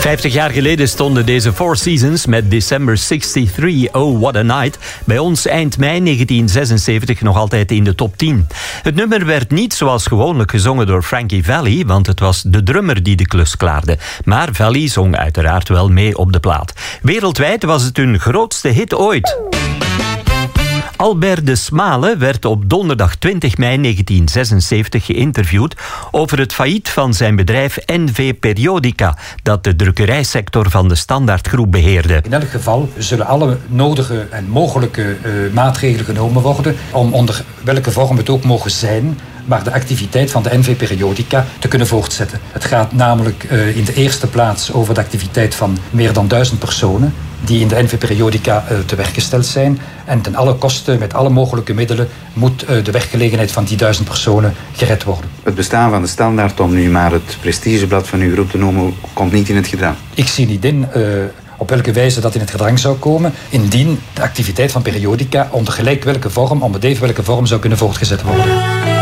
50 jaar geleden stonden deze Four Seasons met December 63, Oh What a Night, bij ons eind mei 1976 nog altijd in de top 10. Het nummer werd niet zoals gewoonlijk gezongen door Frankie Valli, want het was de drummer die de klus klaarde. Maar Valli zong uiteraard wel mee op de plaat. Wereldwijd was het hun grootste hit ooit. Albert de Smale werd op donderdag 20 mei 1976 geïnterviewd over het failliet van zijn bedrijf NV Periodica, dat de drukkerijsector van de Standaardgroep beheerde. In elk geval zullen alle nodige en mogelijke maatregelen genomen worden om onder welke vorm het ook mogen zijn, maar de activiteit van de NV Periodica te kunnen voortzetten. Het gaat namelijk in de eerste plaats over de activiteit van meer dan 1000 personen die in de NV Periodica te werk gesteld zijn. En ten alle kosten, met alle mogelijke middelen, moet de werkgelegenheid van die 1000 personen gered worden. Het bestaan van de Standaard, om nu maar het prestigeblad van uw groep te noemen, komt niet in het gedrang. Ik zie niet in op welke wijze dat in het gedrang zou komen, indien de activiteit van Periodica onder gelijk welke vorm, om even welke vorm, zou kunnen voortgezet worden.